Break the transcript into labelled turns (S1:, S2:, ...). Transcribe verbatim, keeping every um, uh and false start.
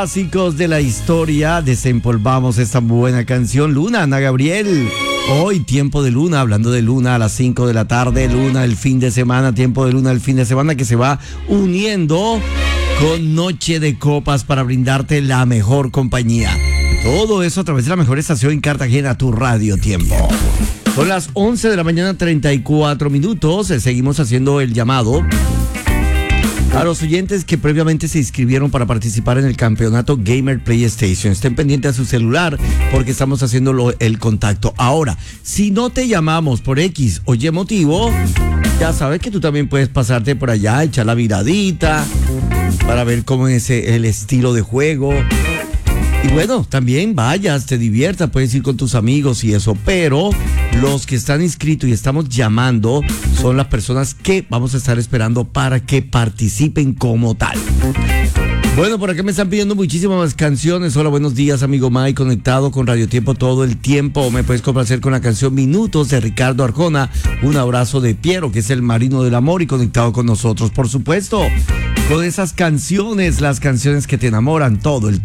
S1: Clásicos de la historia, desempolvamos esta buena canción. Luna, Ana Gabriel. Hoy, tiempo de Luna, hablando de Luna a las cinco de la tarde, Luna el fin de semana, tiempo de Luna el fin de semana que se va uniendo con Noche de Copas para brindarte la mejor compañía. Todo eso a través de la mejor estación en Cartagena, tu Radio Tiempo. Son las once de la mañana, treinta y cuatro minutos. Seguimos haciendo el llamado a los oyentes que previamente se inscribieron para participar en el campeonato Gamer PlayStation. Estén pendientes a su celular porque estamos haciendo lo, el contacto. Ahora, si no te llamamos por X o Y motivo, ya sabes que tú también puedes pasarte por allá, echar la viradita para ver cómo es el estilo de juego. Y bueno, también vayas, te diviertas, puedes ir con tus amigos y eso, pero los que están inscritos y estamos llamando son las personas que vamos a estar esperando para que participen como tal. Bueno, por acá me están pidiendo muchísimas canciones. Hola, buenos días, amigo Mike, conectado con Radio Tiempo todo el tiempo. Me puedes complacer con la canción Minutos de Ricardo Arjona. Un abrazo de Piero, que es el marino del amor y conectado con nosotros, por supuesto. Con esas canciones, las canciones que te enamoran todo el tiempo.